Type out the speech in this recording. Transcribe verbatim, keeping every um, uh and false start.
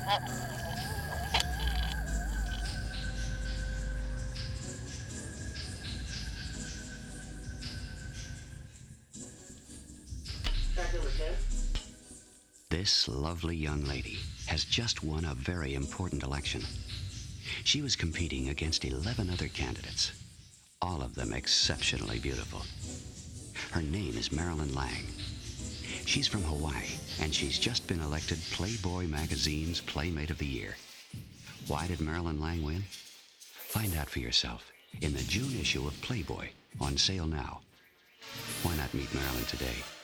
Fact number ten. This lovely young lady has just won a very important election. She was competing against eleven other candidates, all of them exceptionally beautiful. Her name is Marilyn Lang. She's from Hawaii, and she's just been elected Playboy magazine's Playmate of the Year. Why did Marilyn Lang win? Find out for yourself in the June issue of Playboy, on sale now. Why not meet Marilyn today?